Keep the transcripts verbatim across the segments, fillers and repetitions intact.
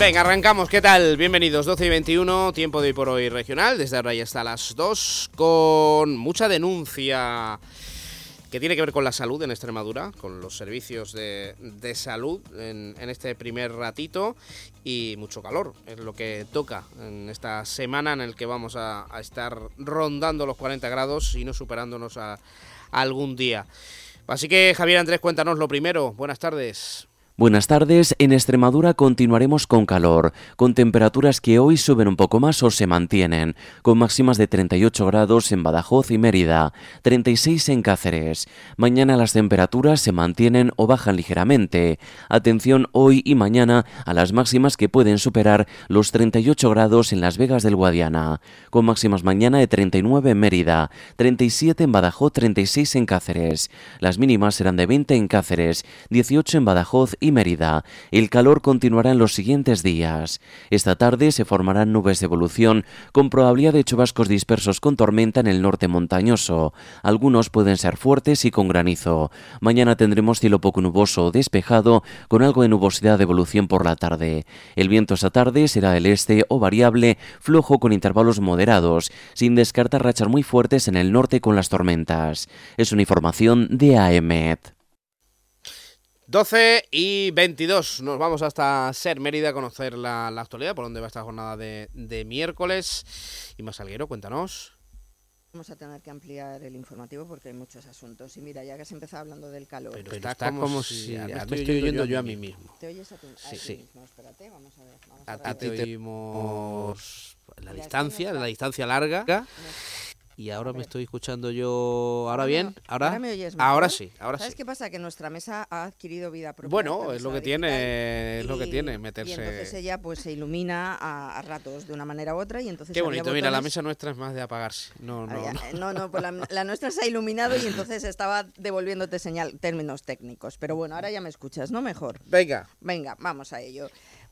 Venga, arrancamos. ¿Qué tal? Bienvenidos, doce y veintiuno, tiempo de hoy por hoy regional, desde ahora ya hasta las dos, con mucha denuncia que tiene que ver con la salud en Extremadura, con los servicios de, de salud en, en este primer ratito, y mucho calor, es lo que toca en esta semana en el que vamos a, a estar rondando los cuarenta grados y no superándonos a, a algún día. Así que, Javier Andrés, cuéntanos lo primero. Buenas tardes. Buenas tardes. En Extremadura continuaremos con calor, con temperaturas que hoy suben un poco más o se mantienen, con máximas de treinta y ocho grados en Badajoz y Mérida, treinta y seis en Cáceres. Mañana las temperaturas se mantienen o bajan ligeramente. Atención hoy y mañana a las máximas que pueden superar los treinta y ocho grados en Las Vegas del Guadiana, con máximas mañana de treinta y nueve en Mérida, treinta y siete en Badajoz, treinta y seis en Cáceres. Las mínimas serán de veinte en Cáceres, dieciocho en Badajoz y Mérida. El calor continuará en los siguientes días. Esta tarde se formarán nubes de evolución con probabilidad de chubascos dispersos con tormenta en el norte montañoso. Algunos pueden ser fuertes y con granizo. Mañana tendremos cielo poco nuboso o despejado con algo de nubosidad de evolución por la tarde. El viento esta tarde será del este o variable, flojo con intervalos moderados, sin descartar rachas muy fuertes en el norte con las tormentas. Es una información de A E M E T. doce y veintidós, nos vamos hasta Ser Mérida a conocer la, la actualidad, por dónde va esta jornada de, de miércoles. Y más Salguero, cuéntanos. Vamos a tener que ampliar el informativo porque hay muchos asuntos. Y mira, ya que has empezado hablando del calor. Pero, Pero está, está como, como si, si ya, ya, me estoy, estoy oyendo yo a mí mismo. mismo. ¿Te oyes a ti, a sí, ti sí. mismo? Espérate, vamos a ver. Vamos a a, a ti te oímos la mira, distancia, no la distancia larga. No. Y ahora me estoy escuchando yo... ¿Ahora bien? ¿Ahora? ¿Ahora me oyes mejor? Ahora sí, ahora ¿Sabes sí. qué pasa? Que nuestra mesa ha adquirido vida propia. Bueno, es lo que tiene, es lo que y, tiene, meterse... Y entonces ella pues se ilumina a, a ratos de una manera u otra y entonces... Qué bonito, botones... mira, la mesa nuestra es más de apagarse. No, no, ah, no. No, no, pues la, la nuestra se ha iluminado y entonces estaba devolviéndote señal, términos técnicos. Pero bueno, ahora ya me escuchas, ¿no? Mejor. Venga. Venga, vamos a ello.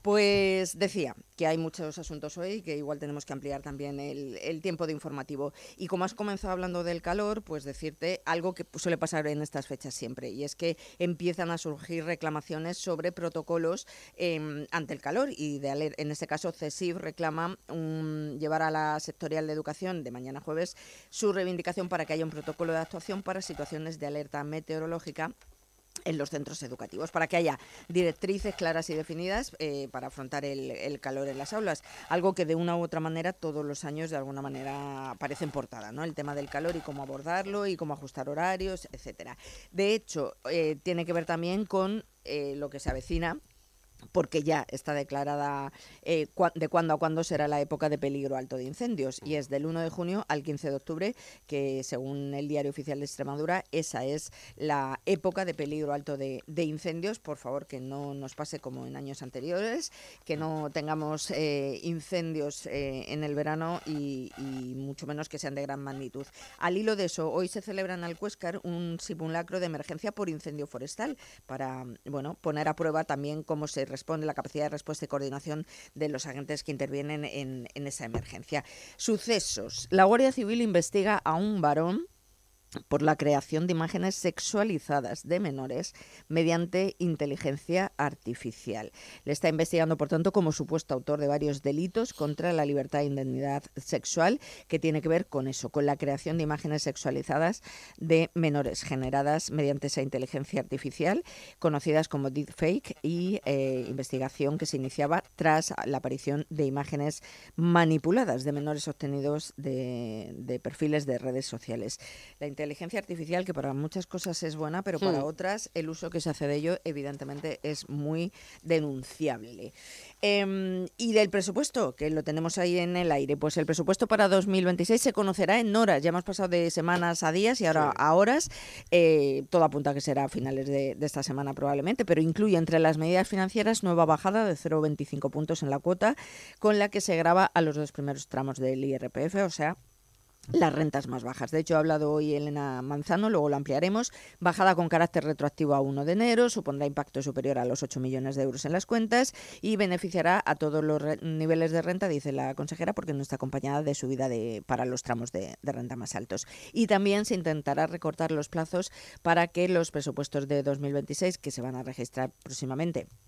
Pues decía que hay muchos asuntos hoy, que igual tenemos que ampliar también el, el tiempo de informativo. Y como has comenzado hablando del calor, pues decirte algo que suele pasar en estas fechas siempre, y es que empiezan a surgir reclamaciones sobre protocolos eh, ante el calor. Y de aler- en este caso CESIF reclama um, llevar a la sectorial de educación de mañana jueves su reivindicación para que haya un protocolo de actuación para situaciones de alerta meteorológica en los centros educativos, para que haya directrices claras y definidas eh, para afrontar el, el calor en las aulas, algo que de una u otra manera todos los años de alguna manera aparece en portada, ¿no? El tema del calor y cómo abordarlo y cómo ajustar horarios, etcétera. De hecho, eh, tiene que ver también con eh, lo que se avecina, porque ya está declarada eh, cu- de cuándo a cuándo será la época de peligro alto de incendios, y es del uno de junio al quince de octubre, que según el Diario Oficial de Extremadura esa es la época de peligro alto de, de incendios. Por favor, que no nos pase como en años anteriores, que no tengamos eh, incendios eh, en el verano y, y mucho menos que sean de gran magnitud. Al hilo de eso, hoy se celebra en Alcuéscar un simulacro de emergencia por incendio forestal para, bueno, poner a prueba también cómo se responde, la capacidad de respuesta y coordinación de los agentes que intervienen en, en esa emergencia. Sucesos. La Guardia Civil investiga a un varón por la creación de imágenes sexualizadas de menores mediante inteligencia artificial. Le está investigando, por tanto, como supuesto autor de varios delitos contra la libertad e indemnidad sexual, que tiene que ver con eso, con la creación de imágenes sexualizadas de menores generadas mediante esa inteligencia artificial, conocidas como deepfake, y eh, investigación que se iniciaba tras la aparición de imágenes manipuladas de menores obtenidos de, de perfiles de redes sociales. La inteligencia artificial, que para muchas cosas es buena, pero para hmm. otras el uso que se hace de ello evidentemente es muy denunciable. Eh, y del presupuesto, que lo tenemos ahí en el aire, pues el presupuesto para dos mil veintiséis se conocerá en horas. Ya hemos pasado de semanas a días y ahora sí. a horas. Eh, todo apunta a que será a finales de, de esta semana probablemente, pero incluye entre las medidas financieras nueva bajada de cero coma veinticinco puntos en la cuota con la que se grava a los dos primeros tramos del I R P F, o sea, las rentas más bajas. De hecho, ha hablado hoy Elena Manzano, luego lo ampliaremos. Bajada con carácter retroactivo a uno de enero, supondrá impacto superior a los ocho millones de euros en las cuentas y beneficiará a todos los re- niveles de renta, dice la consejera, porque no está acompañada de subida de, para los tramos de, de renta más altos. Y también se intentará recortar los plazos para que los presupuestos de dos mil veintiséis, que se van a registrar próximamente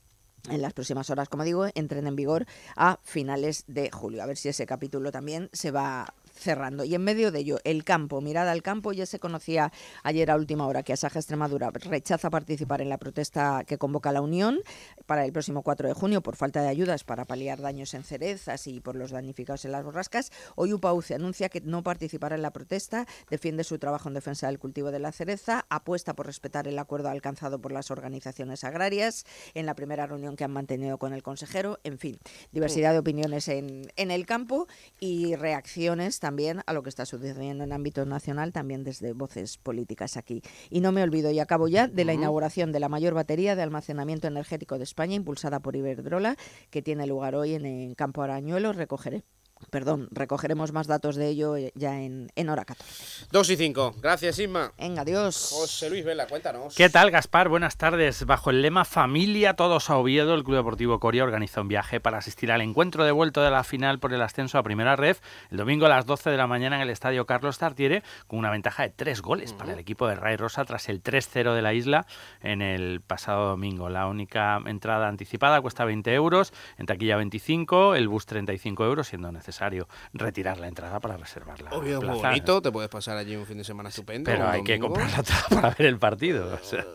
en las próximas horas, como digo, entren en vigor a finales de julio. A ver si ese capítulo también se va cerrando. Y en medio de ello, el campo, mirada al campo. Ya se conocía ayer a última hora que Asaja Extremadura rechaza participar en la protesta que convoca la Unión para el próximo cuatro de junio por falta de ayudas para paliar daños en cerezas y por los damnificados en las borrascas. Hoy UPAUCE anuncia que no participará en la protesta, defiende su trabajo en defensa del cultivo de la cereza, apuesta por respetar el acuerdo alcanzado por las organizaciones agrarias en la primera reunión que han mantenido con el consejero. En fin, diversidad de opiniones en, en el campo y reacciones también a lo que está sucediendo en ámbito nacional, también desde voces políticas aquí. Y no me olvido, y acabo ya, de la inauguración de la mayor batería de almacenamiento energético de España, impulsada por Iberdrola, que tiene lugar hoy en, en Campo Arañuelo. Recogeré Perdón, recogeremos más datos de ello ya en, en hora catorce. dos y cinco. Gracias, Isma. Venga, adiós. José Luis Vela, cuéntanos. ¿Qué tal, Gaspar? Buenas tardes. Bajo el lema Familia Todos a Oviedo, el Club Deportivo Coria organiza un viaje para asistir al encuentro de vuelta de la final por el ascenso a Primera Ref el domingo a las doce de la mañana en el Estadio Carlos Tartiere, con una ventaja de tres goles uh-huh. para el equipo de Ray Rosa tras el tres cero de la Isla en el pasado domingo. La única entrada anticipada cuesta veinte euros, en taquilla veinticinco, el bus treinta y cinco euros, siendo necesario retirar la entrada para reservar la Obvio, plaza. Muy bonito, te puedes pasar allí un fin de semana estupendo. Pero hay que comprar la entrada para ver el partido. O, sea.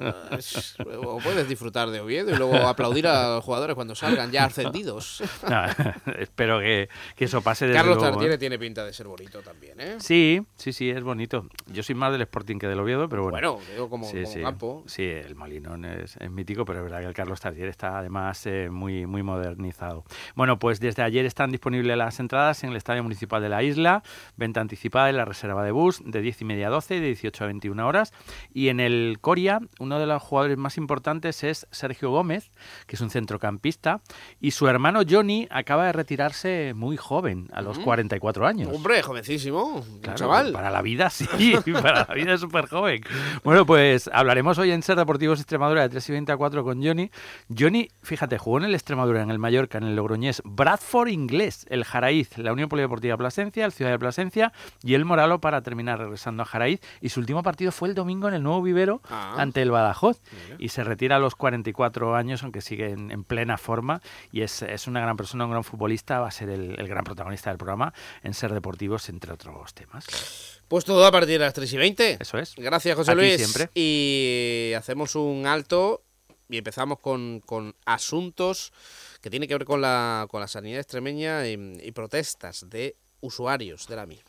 o puedes disfrutar de Oviedo y luego aplaudir a los jugadores cuando salgan ya ascendidos. No, espero que, que eso pase desde Carlos luego. Tartiere tiene pinta de ser bonito también, ¿eh? Sí, sí, sí, es bonito. Yo soy más del Sporting que del Oviedo, pero bueno. Bueno, digo como, sí, como sí. campo. Sí, el Molinón es, es mítico, pero es verdad que el Carlos Tartiere está además eh, muy, muy modernizado. Bueno, pues desde ayer están disponibles las entradas en el Estadio Municipal de la Isla, venta anticipada en la reserva de bus de diez y media a doce, de dieciocho a veintiuna horas. Y en el Coria, uno de los jugadores más importantes es Sergio Gómez, que es un centrocampista, y su hermano Johnny acaba de retirarse muy joven, a los cuarenta y cuatro años. Hombre, jovencísimo, claro, chaval. Para la vida sí, para la vida es súper joven. Bueno, pues hablaremos hoy en Ser Deportivos Extremadura de tres y veinte a cuatro con Johnny. Johnny, fíjate, jugó en el Extremadura, en el Mallorca, en el Logroñés, Bradford Inglés, el Jaraiz, la Unión Polideportiva Plasencia, el Ciudad de Plasencia y el Moralo para terminar regresando a Jaraiz. Y su último partido fue el domingo en el Nuevo Vivero ah, ante el Badajoz. Mira. Y se retira a los cuarenta y cuatro años, aunque sigue en, en plena forma. Y es, es una gran persona, un gran futbolista, va a ser el, el gran protagonista del programa en Ser Deportivos, entre otros temas. Pues todo a partir de las tres y veinte. Eso es. Gracias, José a Luis. Ti siempre. Y hacemos un alto y empezamos con, con asuntos que tienen que ver con la, con la sanidad extremeña y, y protestas de usuarios de la misma.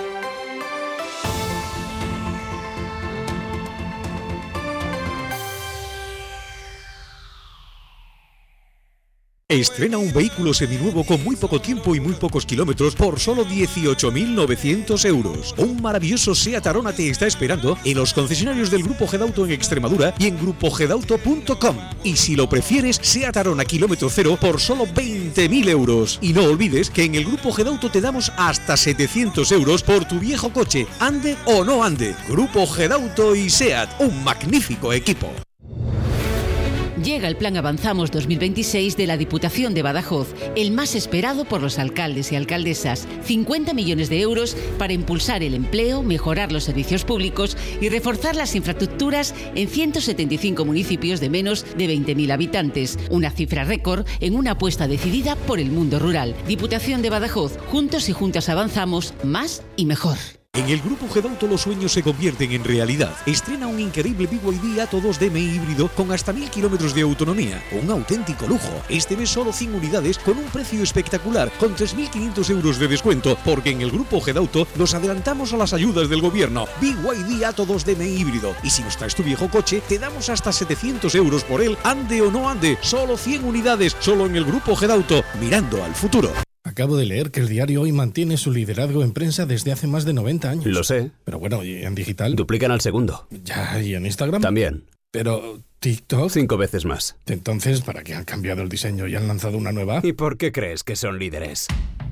Estrena un vehículo seminuevo con muy poco tiempo y muy pocos kilómetros por solo dieciocho mil novecientos euros. Un maravilloso Seat Arona te está esperando en los concesionarios del Grupo Gedauto en Extremadura y en grupo gedauto punto com. Y si lo prefieres, Seat Arona kilómetro cero por solo veinte mil euros. Y no olvides que en el Grupo Gedauto te damos hasta setecientos euros por tu viejo coche, ande o no ande. Grupo Gedauto y Seat, un magnífico equipo. Llega el Plan Avanzamos dos mil veintiséis de la Diputación de Badajoz, el más esperado por los alcaldes y alcaldesas. cincuenta millones de euros para impulsar el empleo, mejorar los servicios públicos y reforzar las infraestructuras en ciento setenta y cinco municipios de menos de veinte mil habitantes. Una cifra récord en una apuesta decidida por el mundo rural. Diputación de Badajoz, juntos y juntas avanzamos más y mejor. En el Grupo Gedauto los sueños se convierten en realidad. Estrena un increíble B Y D Atto dos D M I híbrido con hasta mil kilómetros de autonomía. Un auténtico lujo. Este mes solo cien unidades con un precio espectacular, con tres mil quinientos euros de descuento, porque en el Grupo Gedauto nos adelantamos a las ayudas del gobierno. B Y D Atto dos D M I híbrido. Y si nos traes tu viejo coche, te damos hasta setecientos euros por él, ande o no ande. Solo cien unidades, solo en el Grupo Gedauto, mirando al futuro. Acabo de leer que el diario Hoy mantiene su liderazgo en prensa desde hace más de noventa años. Lo sé. Pero bueno, ¿y en digital? Duplican al segundo. Ya, ¿y en Instagram? También. Pero TikTok... Cinco veces más. Entonces, ¿para qué han cambiado el diseño y han lanzado una nueva? ¿Y por qué crees que son líderes?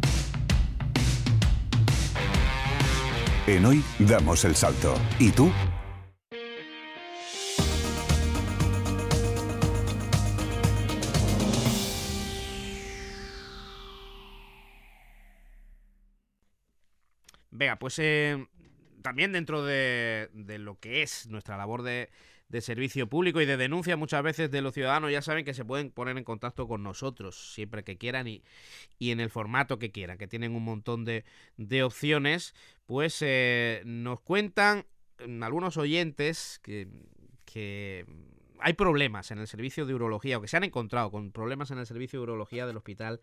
En Hoy damos el salto. ¿Y tú? Venga, pues eh, también dentro de, de lo que es nuestra labor de, de servicio público y de denuncia muchas veces de los ciudadanos, ya saben que se pueden poner en contacto con nosotros siempre que quieran y, y en el formato que quieran, que tienen un montón de, de opciones. Pues eh, nos cuentan algunos oyentes que, que hay problemas en el servicio de urología, o que se han encontrado con problemas en el servicio de urología del Hospital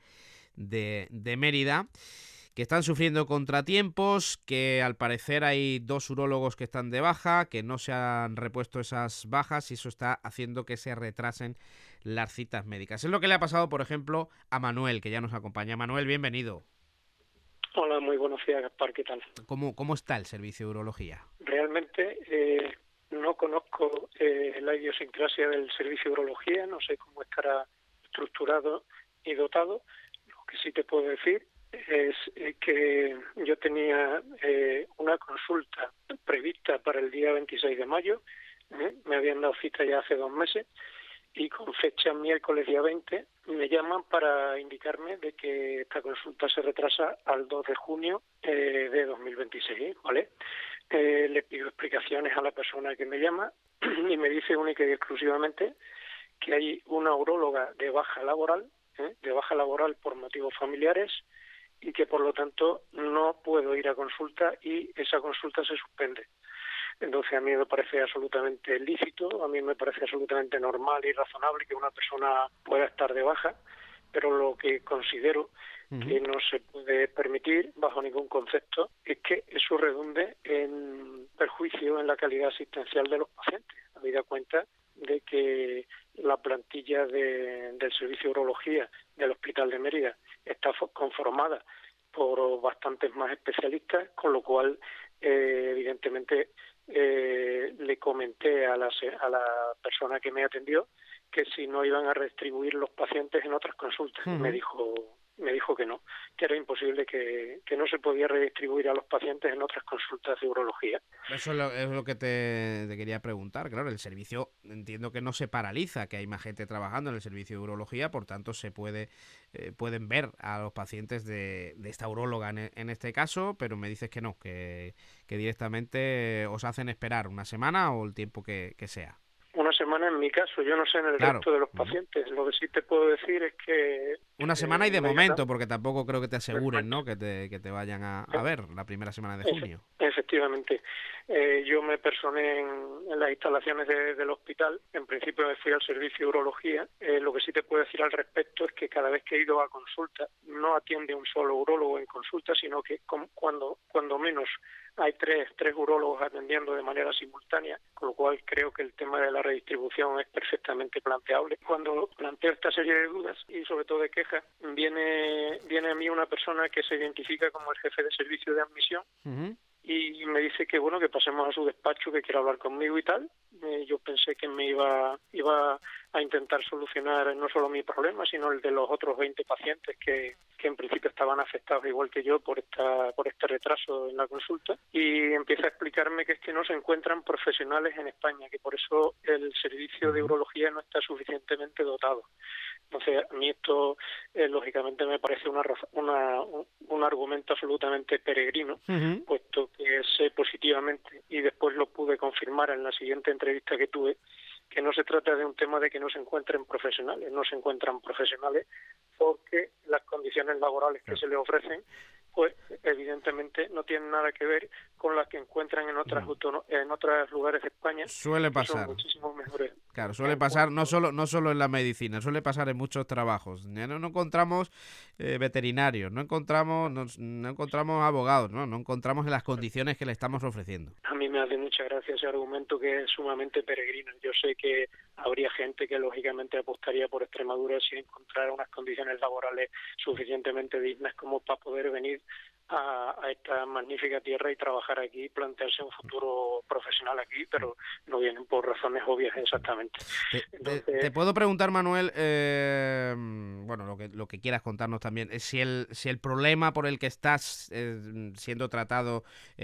de, de Mérida, que están sufriendo contratiempos, que al parecer hay dos urólogos que están de baja, que no se han repuesto esas bajas y eso está haciendo que se retrasen las citas médicas. Es lo que le ha pasado, por ejemplo, a Manuel, que ya nos acompaña. Manuel, bienvenido. Hola, muy buenos días, Gaspar, ¿qué tal? ¿Cómo, cómo está el servicio de urología? Realmente eh, no conozco eh, la idiosincrasia del servicio de urología, no sé cómo estará estructurado y dotado. Lo que sí te puedo decir es que yo tenía eh, una consulta prevista para el día veintiséis de mayo, ¿eh? Me habían dado cita ya hace dos meses y con fecha miércoles día veinte me llaman para indicarme de que esta consulta se retrasa al dos de junio eh, de dos mil veintiséis, ¿vale? Eh, le pido explicaciones a la persona que me llama y me dice única y exclusivamente que hay una uróloga de baja laboral, ¿eh? de baja laboral por motivos familiares, y que por lo tanto no puedo ir a consulta y esa consulta se suspende. Entonces a mí me parece absolutamente lícito, a mí me parece absolutamente normal y razonable que una persona pueda estar de baja, pero lo que considero uh-huh. que no se puede permitir bajo ningún concepto es que eso redunde en perjuicio en la calidad asistencial de los pacientes. Habida cuenta de que la plantilla de, del servicio de urología del Hospital de Mérida está conformada por bastantes más especialistas, con lo cual eh, evidentemente eh, le comenté a la, a la persona que me atendió que si no iban a redistribuir los pacientes en otras consultas. Uh-huh. Me dijo me dijo que no, que era imposible, que, que no se podía redistribuir a los pacientes en otras consultas de urología. Eso es lo, es lo que te, te quería preguntar. Claro, el servicio entiendo que no se paraliza, que hay más gente trabajando en el servicio de urología, por tanto se puede eh, pueden ver a los pacientes de, de esta uróloga en, en este caso, pero me dices que no, que, que directamente os hacen esperar una semana o el tiempo que, que sea. Una semana en mi caso, yo no sé en el claro. resto de los pacientes. Lo que sí te puedo decir es que... Una semana eh, y de momento, porque tampoco creo que te aseguren, ¿no? Que te, que te vayan a, a ver la primera semana de junio. Efectivamente. Eh, yo me personé en, en las instalaciones de, del hospital. En principio me fui al servicio de urología. Eh, lo que sí te puedo decir al respecto es que cada vez que he ido a consulta, no atiende un solo urólogo en consulta, sino que con, cuando, cuando menos hay tres, tres urólogos atendiendo de manera simultánea, con lo cual creo que el tema de la redistribución es perfectamente planteable. Cuando planteo esta serie de dudas y sobre todo de quejas, viene, viene a mí una persona que se identifica como el jefe de servicio de admisión uh-huh. y me dice que bueno, que pasemos a su despacho, que quiere hablar conmigo y tal. Eh, yo pensé que me iba, iba a intentar solucionar no solo mi problema, sino el de los otros veinte pacientes que, que en principio estaban afectados igual que yo por esta por este retraso en la consulta, y empieza a explicarme que es que no se encuentran profesionales en España, que por eso el servicio de urología no está suficientemente dotado. Entonces, a mí esto, eh, lógicamente, me parece una, una un, un argumento absolutamente peregrino, uh-huh. puesto que sé positivamente, y después lo pude confirmar en la siguiente entrevista que tuve, que no se trata de un tema de que no se encuentren profesionales, no se encuentran profesionales porque las condiciones laborales que se les ofrecen, pues evidentemente no tienen nada que ver con las que encuentran en otras autono- en otros lugares de España. Suele pasar. Son muchísimo mejores. Claro, suele pasar no solo no solo en la medicina, suele pasar en muchos trabajos. No, no encontramos eh, veterinarios, no encontramos no, no encontramos abogados, no, no encontramos en las condiciones que le estamos ofreciendo. A mí me hace mucha gracia ese argumento, que es sumamente peregrino. Yo sé que habría gente que lógicamente apostaría por Extremadura si encontrara unas condiciones laborales suficientemente dignas como para poder venir a, a esta magnífica tierra y trabajar aquí, plantearse un futuro profesional aquí, pero no vienen por razones obvias exactamente. Te, Entonces, te, te puedo preguntar, Manuel, eh, bueno, lo que lo que quieras contarnos también, es si el si el problema por el que estás eh, siendo tratado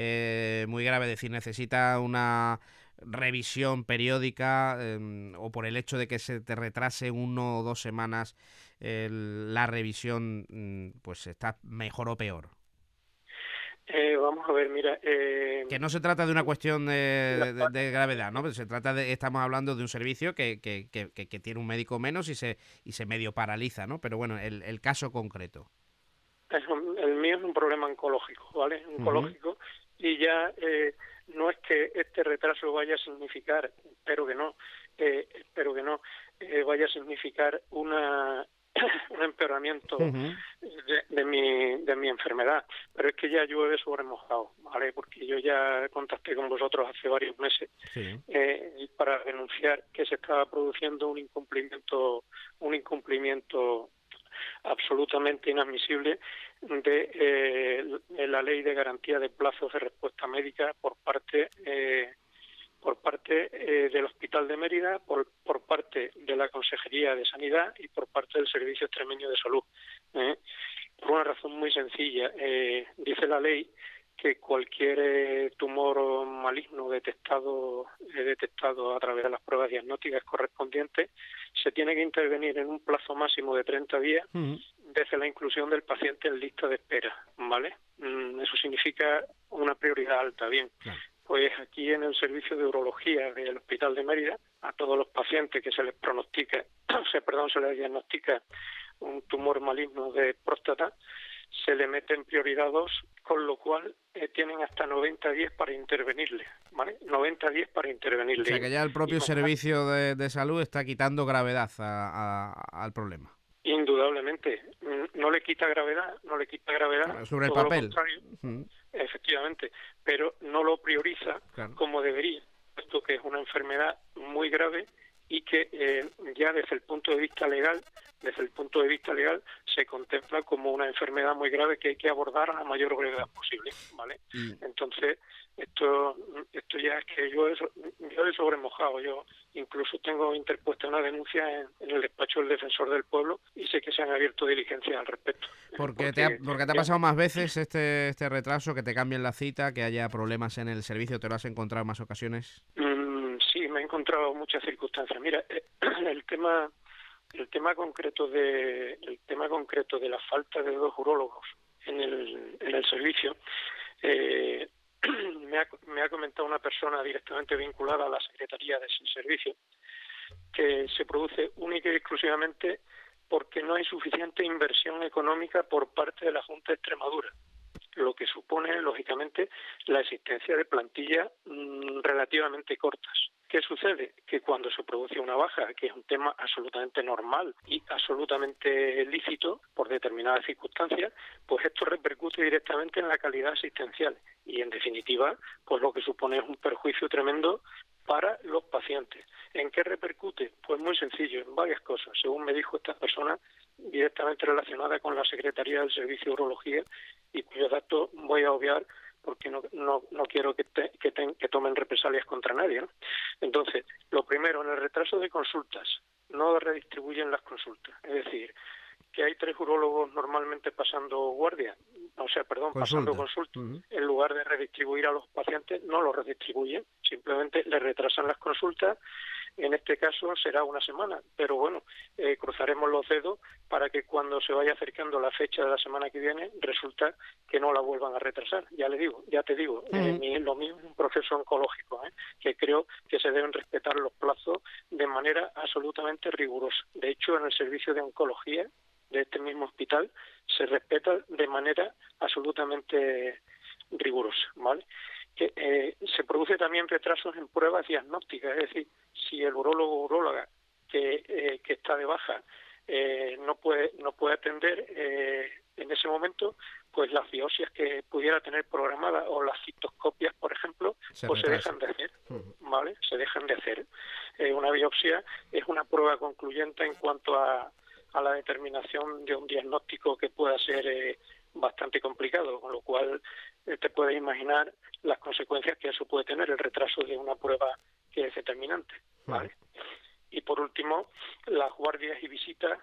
eh, muy grave, es decir, necesita una revisión periódica eh, o por el hecho de que se te retrase uno o dos semanas eh, la revisión, pues está mejor o peor. Eh, vamos a ver, mira... Eh, que no se trata de una cuestión de, de, de gravedad, ¿no? Se trata de... Estamos hablando de un servicio que, que, que, que tiene un médico menos y se y se medio paraliza, ¿no? Pero bueno, el, el caso concreto. Es un, el mío es un problema oncológico, ¿vale? Oncológico. Uh-huh. Y ya eh, no es que este retraso vaya a significar, espero que no, eh, espero que no, eh, vaya a significar una... un empeoramiento uh-huh. de, de mi de mi enfermedad, pero es que ya llueve sobre mojado, ¿vale? Porque yo ya contacté con vosotros hace varios meses sí. eh, para denunciar que se estaba produciendo un incumplimiento un incumplimiento absolutamente inadmisible de, eh, de la ley de garantía de plazos de respuesta médica por parte eh, por parte eh, del Hospital de Mérida, por, por parte de la Consejería de Sanidad y por parte del Servicio Extremeño de Salud. ¿eh? Por una razón muy sencilla. Eh, dice la ley que cualquier eh, tumor maligno detectado, eh, detectado a través de las pruebas diagnósticas correspondientes se tiene que intervenir en un plazo máximo de treinta días uh-huh. desde la inclusión del paciente en lista de espera. ¿Vale? Mm, eso significa una prioridad alta. Bien. Claro. Pues aquí en el servicio de urología del Hospital de Mérida, a todos los pacientes que se les pronostica, se, perdón, se les diagnostica un tumor maligno de próstata, se le mete en prioridad dos, con lo cual eh, tienen hasta noventa días para intervenirle, ¿vale? noventa días para intervenirle. O sea que ya el propio servicio de, de salud está quitando gravedad a, a, al problema. Indudablemente, no le quita gravedad, no le quita gravedad. Sobre el papel. Uh-huh. Efectivamente, pero no lo prioriza claro. como debería, puesto que es una enfermedad muy grave y que eh, ya desde el punto de vista legal, desde el punto de vista legal, se contempla como una enfermedad muy grave que hay que abordar a la mayor brevedad posible, ¿vale? Mm. Entonces, esto esto ya es que yo he, yo he sobremojado, yo incluso tengo interpuesta una denuncia en, en el despacho del defensor del pueblo y sé que se han abierto diligencias al respecto. Porque, porque te ha, porque te ha pasado más veces este este retraso, que te cambien la cita, que haya problemas en el servicio, ¿te lo has encontrado en más ocasiones? Mm, sí, me he encontrado muchas circunstancias. Mira, eh, el tema el tema concreto de el tema concreto de la falta de dos urólogos en el en el servicio eh, me ha, me ha comentado una persona directamente vinculada a la Secretaría de ese servicio que se produce única y exclusivamente porque no hay suficiente inversión económica por parte de la Junta de Extremadura, lo que supone, lógicamente, la existencia de plantillas mmm, relativamente cortas. ¿Qué sucede? Que cuando se produce una baja, que es un tema absolutamente normal y absolutamente lícito por determinadas circunstancias, pues esto repercute directamente en la calidad asistencial y, en definitiva, pues lo que supone es un perjuicio tremendo para los pacientes. ¿En qué repercute? Pues muy sencillo, en varias cosas. Según me dijo esta persona, directamente relacionada con la Secretaría del Servicio de Urología, y cuyos datos voy a obviar porque no no, no quiero que, te, que, te, que tomen represalias contra nadie, ¿no? Entonces, lo primero, en el retraso de consultas, no redistribuyen las consultas. Es decir, que hay tres urólogos normalmente pasando guardia, o sea, perdón, Consulta. pasando consulta, uh-huh. en lugar de redistribuir a los pacientes, no los redistribuyen, simplemente les retrasan las consultas. En este caso será una semana, pero bueno, eh, cruzaremos los dedos para que cuando se vaya acercando la fecha de la semana que viene, resulta que no la vuelvan a retrasar. Ya le digo, ya te digo, uh-huh. eh, mi, lo mío es un proceso oncológico, ¿eh? que creo que se deben respetar los plazos de manera absolutamente rigurosa. De hecho, en el servicio de oncología de este mismo hospital se respeta de manera absolutamente rigurosa, ¿vale? Que eh, se produce también retrasos en pruebas diagnósticas, es decir, si el urólogo o uróloga que, eh, que está de baja eh, no puede no puede atender eh, en ese momento, pues las biopsias que pudiera tener programadas o las citoscopias, por ejemplo, se pues retrasa. se dejan de hacer, ¿vale? Se dejan de hacer. Eh, una biopsia es una prueba concluyente en cuanto a a la determinación de un diagnóstico que pueda ser eh, bastante complicado, con lo cual eh, te puedes imaginar las consecuencias que eso puede tener, el retraso de una prueba que es determinante, ¿vale? Uh-huh. Y por último, las guardias y visitas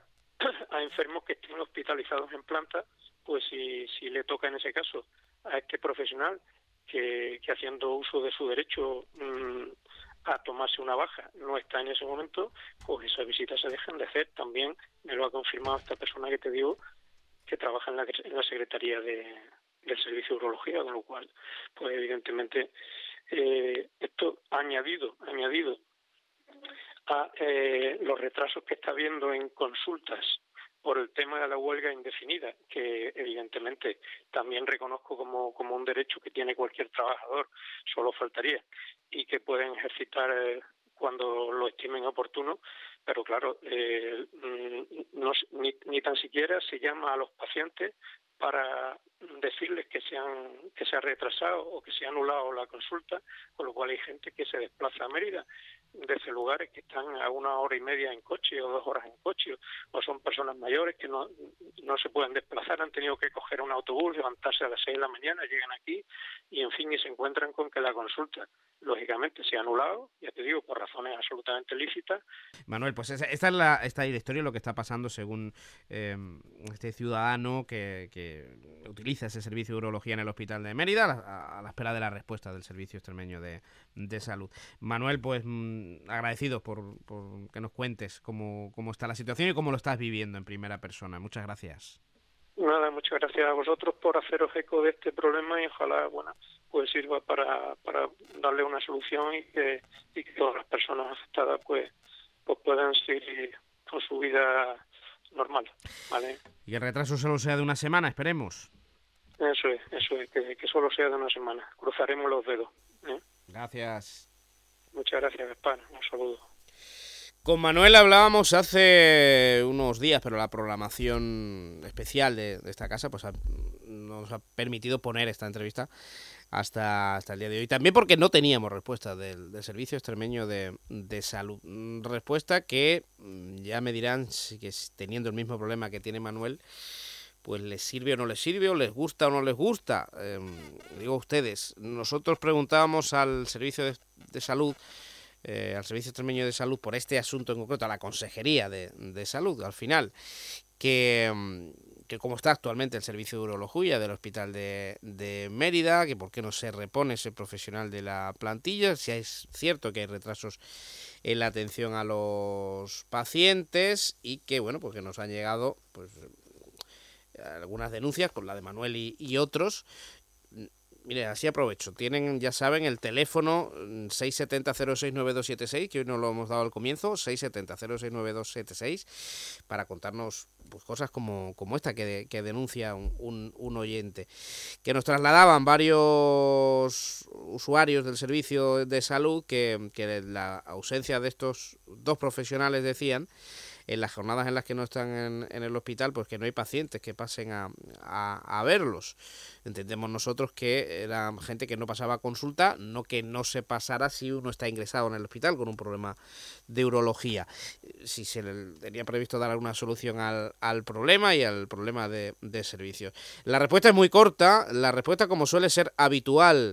a enfermos que estén hospitalizados en planta, pues si, si le toca en ese caso a este profesional que, que haciendo uso de su derecho mmm, a tomarse una baja no está en ese momento, pues esas visitas se dejan de hacer. También me lo ha confirmado esta persona que te digo que trabaja en la, en la Secretaría de, del servicio de urología, con lo cual, pues evidentemente, eh, esto añadido, añadido a eh, los retrasos que está habiendo en consultas por el tema de la huelga indefinida, que evidentemente también reconozco como, como un derecho que tiene cualquier trabajador, solo faltaría, y que pueden ejercitar eh, cuando lo estimen oportuno, pero claro, eh, no, ni, ni tan siquiera se llama a los pacientes para decirles que se han que se ha retrasado o que se ha anulado la consulta, con lo cual hay gente que se desplaza a Mérida desde lugares que están a una hora y media en coche o dos horas en coche, o son personas mayores que no no se pueden desplazar, han tenido que coger un autobús, levantarse a las seis de la mañana, llegan aquí y en fin y se encuentran con que la consulta lógicamente se ha anulado, ya te digo, por razones absolutamente lícitas. Manuel, pues esa, esta es la esta es la historia, lo que está pasando según eh, este ciudadano que, que utiliza ese servicio de urología en el hospital de Mérida a, a la espera de la respuesta del Servicio Extremeño de, de Salud. Manuel, pues mmm, agradecidos por, por que nos cuentes cómo, cómo está la situación y cómo lo estás viviendo en primera persona. Muchas gracias. Nada, muchas gracias a vosotros por haceros eco de este problema y ojalá, bueno, pues sirva para, para darle una solución y que, y que todas las personas afectadas pues, pues puedan seguir con su vida normal, ¿vale? Y el retraso solo sea de una semana, esperemos. Eso es, eso es, que, que solo sea de una semana. Cruzaremos los dedos, ¿eh? Gracias. Muchas gracias, Gaspar. Un saludo. Con Manuel hablábamos hace unos días, pero la programación especial de, de esta casa pues ha, nos ha permitido poner esta entrevista hasta, hasta el día de hoy. También porque no teníamos respuesta del, del Servicio Extremeño de, de Salud. Respuesta que ya me dirán si que teniendo el mismo problema que tiene Manuel, pues les sirve o no les sirve, o les gusta o no les gusta. Eh, digo a ustedes, nosotros preguntábamos al Servicio de, de Salud, Eh, al Servicio Extremeño de Salud por este asunto en concreto, a la Consejería de, de Salud, al final, que, que cómo está actualmente el servicio de urología del Hospital de, de Mérida, que por qué no se repone ese profesional de la plantilla, si es cierto que hay retrasos en la atención a los pacientes y que, bueno, pues que nos han llegado pues algunas denuncias, con la de Manuel y, y otros. Mire, así aprovecho. Tienen, ya saben, el teléfono seis siete cero cero seis nueve dos siete seis, que hoy nos lo hemos dado al comienzo, seis siete cero cero seis nueve dos siete seis, para contarnos pues, cosas como, como esta que, que denuncia un, un, un oyente. Que nos trasladaban varios usuarios del servicio de salud que, que la ausencia de estos dos profesionales, decían, en las jornadas en las que no están en, en el hospital, pues que no hay pacientes que pasen a, a, a verlos. Entendemos nosotros que era gente que no pasaba a consulta, no que no se pasara si uno está ingresado en el hospital con un problema de urología. Si se le tenía previsto dar alguna solución al, al problema y al problema de, de servicios. La respuesta es muy corta, la respuesta como suele ser habitual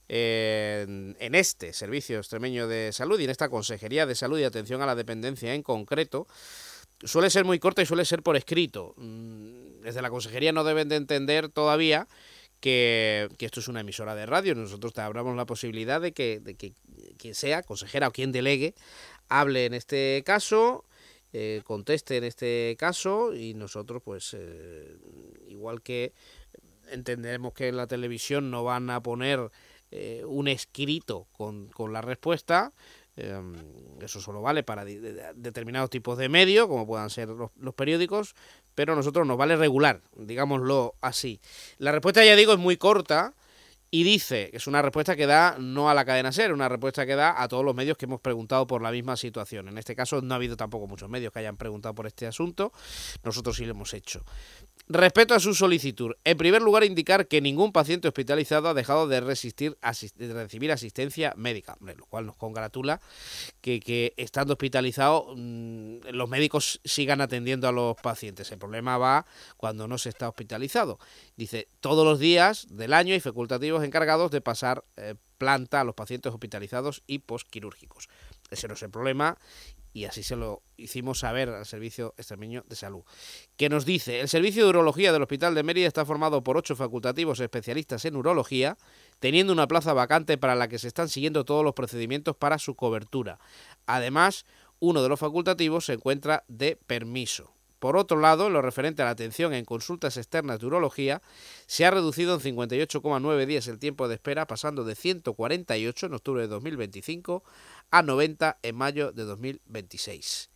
eh, en este Servicio Extremeño de Salud y en esta Consejería de Salud y Atención a la Dependencia en concreto, suele ser muy corta y suele ser por escrito. Desde la Consejería no deben de entender todavía que, que esto es una emisora de radio. Nosotros te abramos la posibilidad de que, de que quien sea, consejera o quien delegue, hable en este caso, eh, conteste en este caso y nosotros pues eh, igual que entendemos que en la televisión no van a poner eh, un escrito con, con la respuesta. Eh, eso solo vale para de, de, determinados tipos de medios, como puedan ser los, los periódicos, pero a nosotros nos vale regular, digámoslo así. La respuesta, ya digo, es muy corta y dice que es una respuesta que da no a la cadena SER, una respuesta que da a todos los medios que hemos preguntado por la misma situación. En este caso no ha habido tampoco muchos medios que hayan preguntado por este asunto, nosotros sí lo hemos hecho. Respecto a su solicitud, en primer lugar indicar que ningún paciente hospitalizado ha dejado de, resistir, asist- de recibir asistencia médica, lo cual nos congratula que, que estando hospitalizado mmm, los médicos sigan atendiendo a los pacientes. El problema va cuando no se está hospitalizado. Dice, todos los días del año hay facultativos encargados de pasar eh, planta a los pacientes hospitalizados y posquirúrgicos. Ese no es el problema. Y así se lo hicimos saber al Servicio Extremeño de Salud, que nos dice: el Servicio de Urología del Hospital de Mérida está formado por ocho facultativos especialistas en urología, teniendo una plaza vacante para la que se están siguiendo todos los procedimientos para su cobertura. Además, uno de los facultativos se encuentra de permiso. Por otro lado, en lo referente a la atención en consultas externas de urología, se ha reducido en cincuenta y ocho coma nueve días el tiempo de espera, pasando de ciento cuarenta y ocho en octubre de dos mil veinticinco a noventa en mayo de dos mil veintiséis.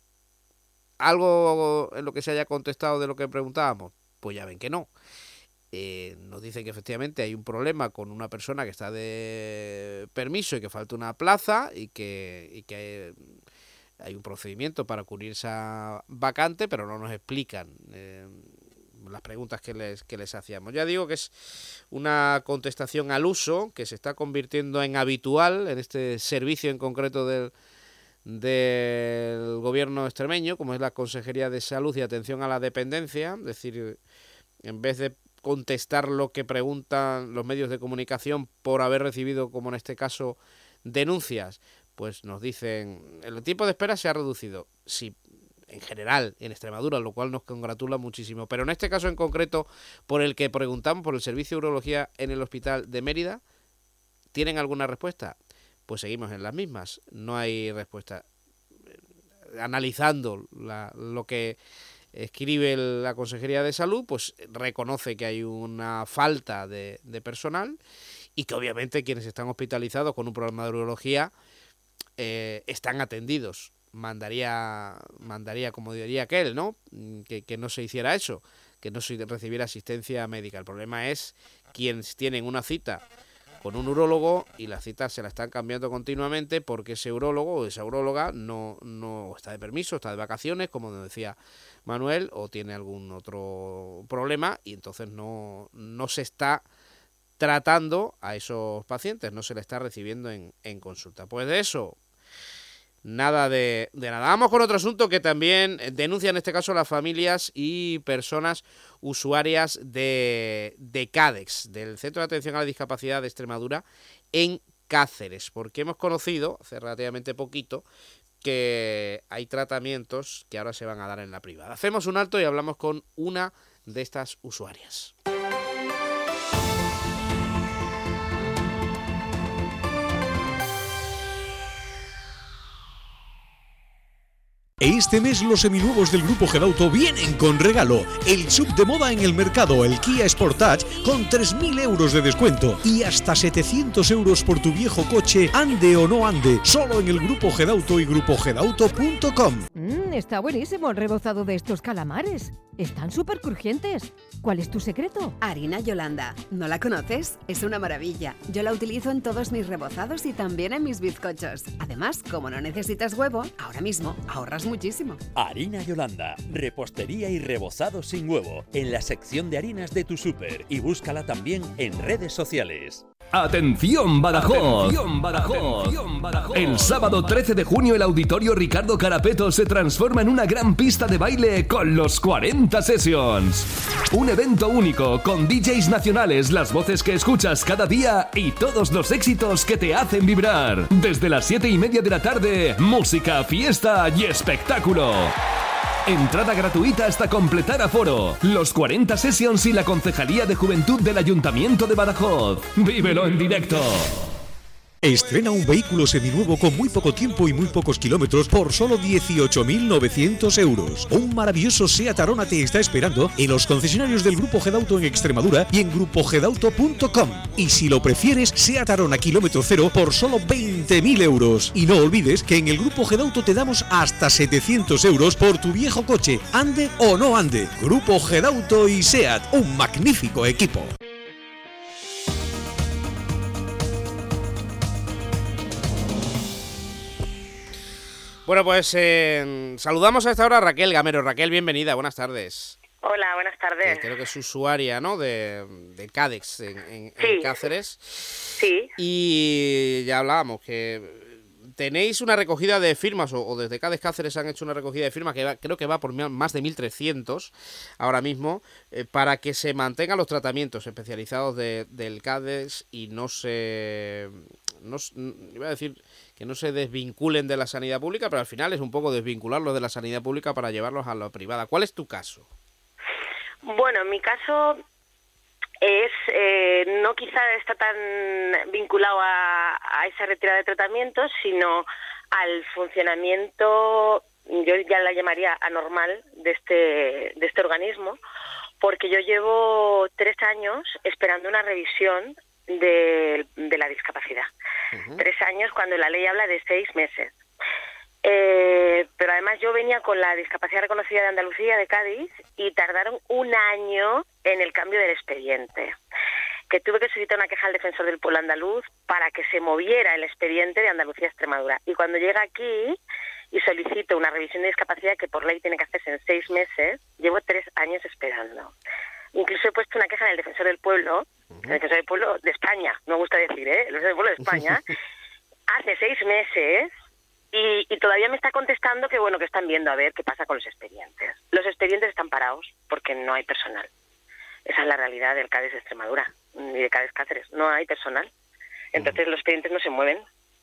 ¿Algo en lo que se haya contestado de lo que preguntábamos? Pues ya ven que no. Eh, nos dicen que efectivamente hay un problema con una persona que está de permiso y que falta una plaza y que, y que hay, hay un procedimiento para cubrir esa vacante, pero no nos explican eh, las preguntas que les, que les hacíamos. Ya digo que es una contestación al uso que se está convirtiendo en habitual en este servicio en concreto del, del gobierno extremeño, como es la Consejería de Salud y Atención a la Dependencia. Es decir, en vez de contestar lo que preguntan los medios de comunicación por haber recibido, como en este caso, denuncias, pues nos dicen, el tiempo de espera se ha reducido. Sí, en general, en Extremadura, lo cual nos congratula muchísimo. Pero en este caso en concreto, por el que preguntamos, por el servicio de urología en el hospital de Mérida, ¿tienen alguna respuesta? Pues seguimos en las mismas, no hay respuesta. Analizando la, lo que escribe la Consejería de Salud, pues reconoce que hay una falta de, de personal y que obviamente quienes están hospitalizados con un problema de urología eh, están atendidos. Mandaría, mandaría, como diría aquel, ¿no? Que, que no se hiciera eso, que no se recibiera asistencia médica. El problema es quienes tienen una cita con un urólogo y las citas se la están cambiando continuamente porque ese urólogo o esa uróloga no, no está de permiso, está de vacaciones, como nos decía Manuel, o tiene algún otro problema y entonces no, no se está tratando a esos pacientes, no se le está recibiendo en, en consulta. Pues de eso, nada de, de nada. Vamos con otro asunto que también denuncia en este caso las familias y personas usuarias de, de CADEX, del Centro de Atención a la Discapacidad de Extremadura en Cáceres, porque hemos conocido hace relativamente poquito que hay tratamientos que ahora se van a dar en la privada. Hacemos un alto y hablamos con una de estas usuarias. Este mes los seminuevos del Grupo Gedauto vienen con regalo. El sub de moda en el mercado, el Kia Sportage, con tres mil euros de descuento y hasta setecientos euros por tu viejo coche, ande o no ande, solo en el Grupo Gedauto y grupo gedauto punto com. Mmm, está buenísimo el rebozado de estos calamares. Están súper crujientes. ¿Cuál es tu secreto? Harina Yolanda. ¿No la conoces? Es una maravilla. Yo la utilizo en todos mis rebozados y también en mis bizcochos. Además, como no necesitas huevo, ahora mismo ahorras muchísimo. Harina Yolanda, repostería y rebozado sin huevo, en la sección de harinas de tu súper y búscala también en redes sociales. ¡Atención Badajoz! ¡Atención Badajoz! ¡Atención Badajoz! El sábado trece de junio el Auditorio Ricardo Carapeto se transforma en una gran pista de baile con los cuarenta Sessions. Un evento único con D Js nacionales, las voces que escuchas cada día y todos los éxitos que te hacen vibrar. Desde las siete y media de la tarde, música, fiesta y espectáculo. Entrada gratuita hasta completar aforo. Los cuarenta Sessions y la Concejalía de Juventud del Ayuntamiento de Badajoz. ¡Vívelo en directo! Estrena un vehículo seminuevo con muy poco tiempo y muy pocos kilómetros por solo dieciocho mil novecientos euros. Un maravilloso SEAT Arona te está esperando en los concesionarios del Grupo Gedauto en Extremadura y en grupo gedauto punto com. Y si lo prefieres, SEAT Arona kilómetro cero por solo veinte mil euros. Y no olvides que en el Grupo Gedauto te damos hasta setecientos euros por tu viejo coche, ande o no ande. Grupo Gedauto y SEAT, un magnífico equipo. Bueno, pues eh, saludamos a esta hora a Raquel Gamero. Raquel, bienvenida, buenas tardes. Hola, buenas tardes. Que creo que es usuaria, ¿no?, de, de CADEX en, en, sí. en Cáceres. Sí. Y ya hablábamos que tenéis una recogida de firmas, o, o desde CADEX Cáceres han hecho una recogida de firmas que va, creo que va por más de mil trescientos ahora mismo, eh, para que se mantengan los tratamientos especializados de, del CADEX y no se... No, iba a decir que no se desvinculen de la sanidad pública, pero al final es un poco desvincularlos de la sanidad pública para llevarlos a la privada. ¿Cuál es tu caso? Bueno, mi caso es eh, no quizá está tan vinculado a, a esa retirada de tratamientos, sino al funcionamiento yo ya la llamaría anormal de este, de este organismo, porque yo llevo tres años esperando una revisión de, de la discapacidad. Uh-huh. Tres años cuando la ley habla de seis meses. Eh, pero además yo venía con la discapacidad reconocida de Andalucía, de Cádiz, y tardaron un año en el cambio del expediente, que tuve que solicitar una queja al defensor del pueblo andaluz para que se moviera el expediente de Andalucía a Extremadura. Y cuando llega aquí y solicito una revisión de discapacidad que por ley tiene que hacerse en seis meses, llevo tres años esperando. Incluso he puesto una queja en el defensor del pueblo, uh-huh. el defensor del pueblo de España, no me gusta decir, ¿eh? El defensor del pueblo de España, hace seis meses. Y, y todavía me está contestando que bueno que están viendo a ver qué pasa con los expedientes. Los expedientes están parados porque no hay personal. Esa es la realidad del Cádiz de Extremadura y de Cádiz Cáceres. No hay personal. Entonces los expedientes no se mueven.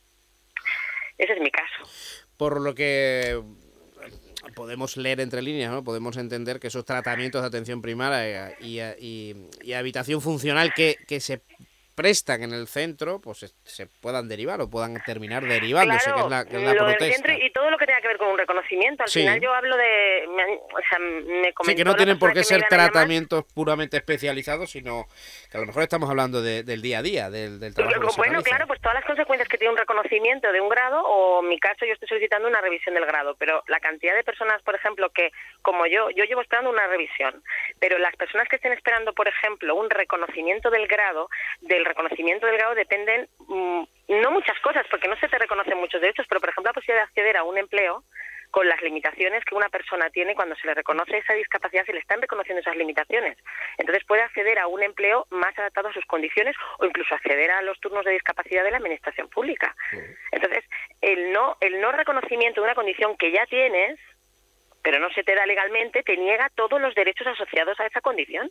Ese es mi caso. Por lo que podemos leer entre líneas, ¿no? Podemos entender que esos tratamientos de atención primaria y, y, y habitación funcional que, que se prestan en el centro, pues se, se puedan derivar o puedan terminar derivándose, claro, que es la, que es la lo protesta. Del centro y todo lo que tenga que ver con un reconocimiento. Al sí. final yo hablo de... Me, o sea, me sí, que no tienen por qué ser tratamientos puramente especializados, sino que a lo mejor estamos hablando de, del día a día, del, del trabajo que se Bueno, realiza. claro, pues todas las consecuencias que tiene un reconocimiento de un grado, o en mi caso yo estoy solicitando una revisión del grado, pero la cantidad de personas, por ejemplo, que como yo, yo llevo esperando una revisión, pero las personas que estén esperando, por ejemplo, un reconocimiento del grado, del reconocimiento del grado dependen mmm, no muchas cosas, porque no se te reconocen muchos derechos, pero por ejemplo la posibilidad de acceder a un empleo con las limitaciones que una persona tiene cuando se le reconoce esa discapacidad, se le están reconociendo esas limitaciones. Entonces puede acceder a un empleo más adaptado a sus condiciones o incluso acceder a los turnos de discapacidad de la administración pública. Entonces, el no, el no reconocimiento de una condición que ya tienes, pero no se te da legalmente, te niega todos los derechos asociados a esa condición.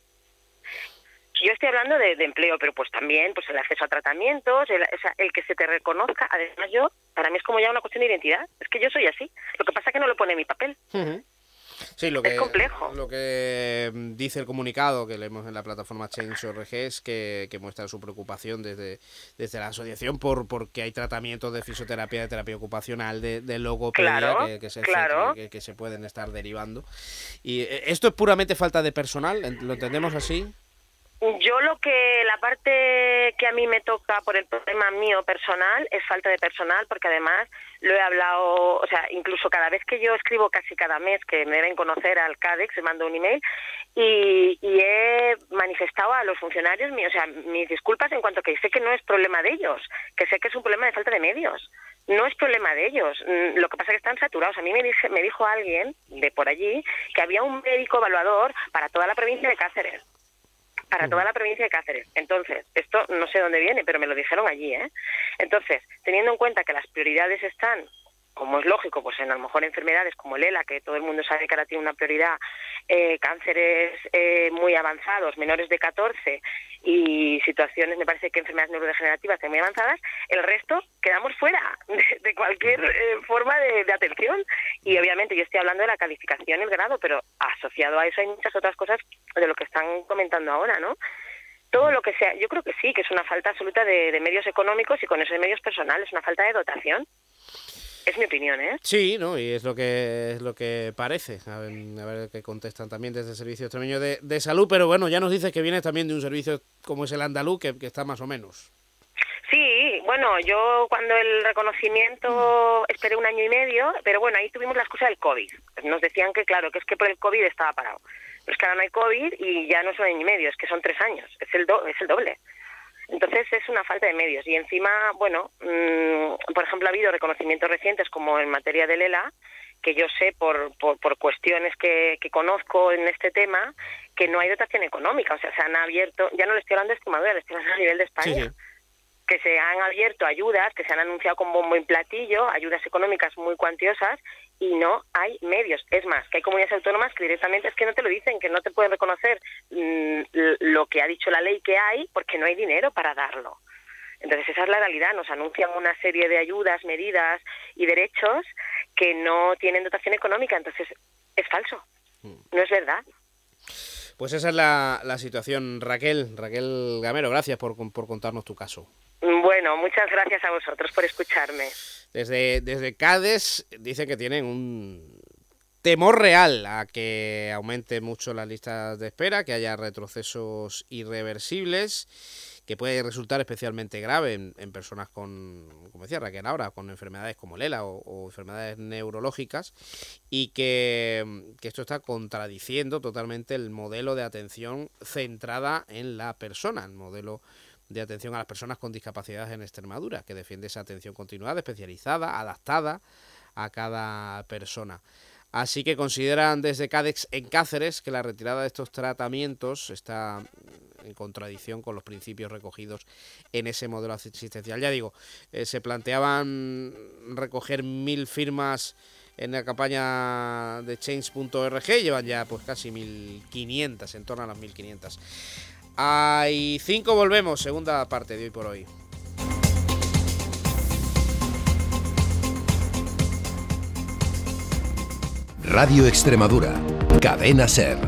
Yo estoy hablando de, de empleo, pero pues también pues el acceso a tratamientos, el, o sea, el que se te reconozca. Además yo, para mí es como ya una cuestión de identidad. Es que yo soy así. Lo que pasa es que no lo pone en mi papel. Uh-huh. Sí, lo que, es complejo. Lo que dice el comunicado que leemos en la plataforma Change punto org es que, que muestra su preocupación desde, desde la asociación por porque hay tratamientos de fisioterapia, de terapia ocupacional, de, de logopedia claro, que, que, se, claro. que, que se pueden estar derivando. Y esto es puramente falta de personal, ¿lo entendemos así? Yo lo que, la parte que a mí me toca por el problema mío personal es falta de personal, porque además lo he hablado, o sea, incluso cada vez que yo escribo, casi cada mes que me deben conocer al CADEX, les mando un email y, y he manifestado a los funcionarios míos, o sea, mis disculpas en cuanto a que sé que no es problema de ellos, que sé que es un problema de falta de medios. No es problema de ellos, lo que pasa es que están saturados. A mí me, dije, me dijo alguien de por allí que había un médico evaluador para toda la provincia de Cáceres. Para toda la provincia de Cáceres. Entonces, esto no sé dónde viene, pero me lo dijeron allí, ¿eh? Entonces, teniendo en cuenta que las prioridades están, como es lógico, pues en a lo mejor enfermedades como el ELA, que todo el mundo sabe que ahora tiene una prioridad, eh, cánceres eh, muy avanzados, menores de catorce, y situaciones, me parece que enfermedades neurodegenerativas muy avanzadas, el resto quedamos fuera de, de cualquier eh, forma de, de atención. Y obviamente yo estoy hablando de la calificación, el grado, pero asociado a eso hay muchas otras cosas de lo que están comentando ahora, ¿no? Todo lo que sea, yo creo que sí, que es una falta absoluta de, de medios económicos y con esos medios personales, una falta de dotación. Es mi opinión, ¿eh? Sí, ¿no? Y es lo que es lo que parece. A ver, a ver qué contestan también desde el Servicio Extremeño de, de Salud, pero bueno, ya nos dices que viene también de un servicio como es el andaluz, que, que está más o menos. Sí, bueno, yo cuando el reconocimiento esperé un año y medio, pero bueno, ahí tuvimos la excusa del COVID. Nos decían que, claro, que es que por el COVID estaba parado. Pero es que ahora no hay COVID y ya no es un año y medio, es que son tres años, es el, do, es el doble. Entonces es una falta de medios y encima, bueno, mmm, por ejemplo ha habido reconocimientos recientes como en materia del ELA, que yo sé por, por, por cuestiones que, que conozco en este tema, que no hay dotación económica, o sea, se han abierto, ya no le estoy hablando de Extremadura, le estoy hablando a nivel de España. Sí, sí. Que se han abierto ayudas, que se han anunciado con bombo y platillo, ayudas económicas muy cuantiosas, y no hay medios. Es más, que hay comunidades autónomas que directamente es que no te lo dicen, que no te pueden reconocer mmm, lo que ha dicho la ley que hay, porque no hay dinero para darlo. Entonces esa es la realidad, nos anuncian una serie de ayudas, medidas y derechos que no tienen dotación económica, entonces es falso, no es verdad. Pues esa es la, la situación. Raquel, Raquel Gamero, gracias por, por contarnos tu caso. Bueno, muchas gracias a vosotros por escucharme. Desde, desde Cádiz dicen que tienen un temor real a que aumente mucho las listas de espera, que haya retrocesos irreversibles, que puede resultar especialmente grave en, en personas con, como decía Raquel ahora, con enfermedades como el ELA o, o enfermedades neurológicas, y que, que esto está contradiciendo totalmente el modelo de atención centrada en la persona, el modelo de atención a las personas con discapacidades en Extremadura, que defiende esa atención continuada, especializada, adaptada a cada persona. Así que consideran desde CADEX en Cáceres que la retirada de estos tratamientos está en contradicción con los principios recogidos en ese modelo asistencial. Ya digo, eh, se planteaban recoger mil firmas en la campaña de change punto org, llevan ya pues casi mil quinientas, en torno a las mil quinientas. Hay cinco, volvemos, segunda parte de Hoy por Hoy. Radio Extremadura, Cadena SER.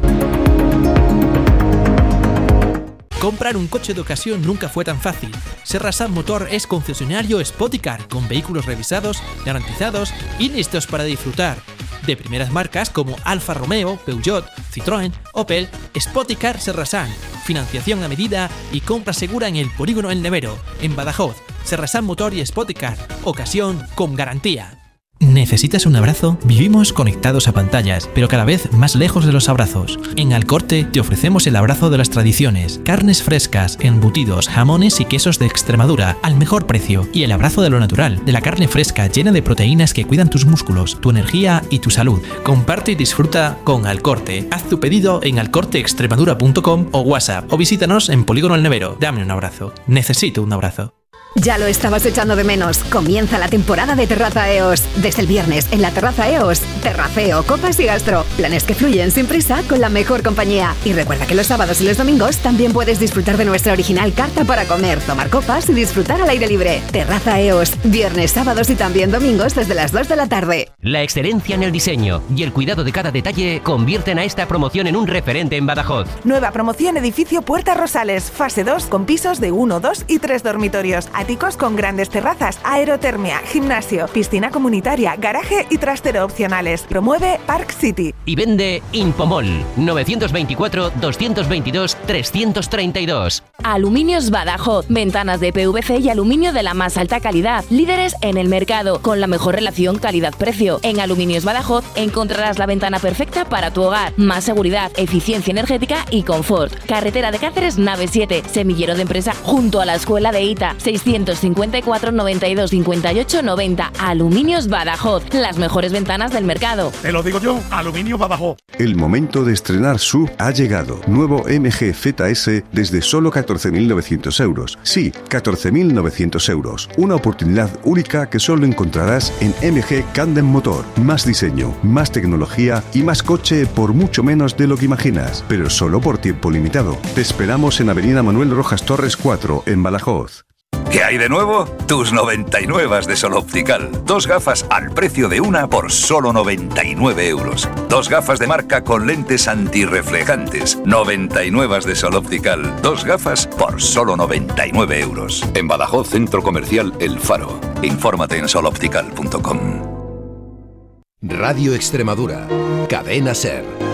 Comprar un coche de ocasión nunca fue tan fácil. Serrasan Motor es concesionario Spoticar, con vehículos revisados, garantizados y listos para disfrutar. De primeras marcas como Alfa Romeo, Peugeot, Citroën, Opel, Spoticar Serrasan. Financiación a medida y compra segura en el Polígono El Nevero, en Badajoz. Serrasan Motor y Spoticar. Ocasión con garantía. ¿Necesitas un abrazo? Vivimos conectados a pantallas, pero cada vez más lejos de los abrazos. En Alcorte te ofrecemos el abrazo de las tradiciones, carnes frescas, embutidos, jamones y quesos de Extremadura al mejor precio, y el abrazo de lo natural, de la carne fresca llena de proteínas que cuidan tus músculos, tu energía y tu salud. Comparte y disfruta con Alcorte. Haz tu pedido en alcorte extremadura punto com o WhatsApp, o visítanos en Polígono El Nevero. Dame un abrazo. Necesito un abrazo. Ya lo estabas echando de menos. Comienza la temporada de Terraza E O S. Desde el viernes en la Terraza E O S, terraceo, copas y gastro. Planes que fluyen sin prisa con la mejor compañía. Y recuerda que los sábados y los domingos también puedes disfrutar de nuestra original carta para comer, tomar copas y disfrutar al aire libre. Terraza E O S, viernes, sábados y también domingos desde las dos de la tarde. La excelencia en el diseño y el cuidado de cada detalle convierten a esta promoción en un referente en Badajoz. Nueva promoción edificio Puerta Rosales, fase dos, con pisos de uno, dos y tres dormitorios. Áticos con grandes terrazas, aerotermia, gimnasio, piscina comunitaria, garaje y trastero opcionales. Promueve Park City. Y vende Impomol novecientos veinticuatro, doscientos veintidós, trescientos treinta y dos. Aluminios Badajoz. Ventanas de P V C y aluminio de la más alta calidad. Líderes en el mercado, con la mejor relación calidad-precio. En Aluminios Badajoz encontrarás la ventana perfecta para tu hogar. Más seguridad, eficiencia energética y confort. Carretera de Cáceres, nave siete. Semillero de empresa junto a la escuela de I T A. seiscientos cincuenta y cuatro, noventa y dos, cincuenta y ocho, noventa. Aluminios Badajoz. Las mejores ventanas del mercado. Te lo digo yo, Aluminios Badajoz. El momento de estrenar S U V ha llegado. Nuevo M G Z S desde solo catorce mil novecientos euros. Sí, catorce mil novecientos euros. Una oportunidad única que solo encontrarás en M G Candem Motor. Más diseño, más tecnología y más coche por mucho menos de lo que imaginas, pero solo por tiempo limitado. Te esperamos en Avenida Manuel Rojas Torres cuatro, en Badajoz. ¿Qué hay de nuevo? Tus noventa y nueve de Sol Optical. Dos gafas al precio de una por solo noventa y nueve euros. Dos gafas de marca con lentes antirreflejantes. noventa y nueve de Sol Optical. Dos gafas por solo noventa y nueve euros. En Badajoz, Centro Comercial El Faro. Infórmate en sol optical punto com. Radio Extremadura, Cadena SER.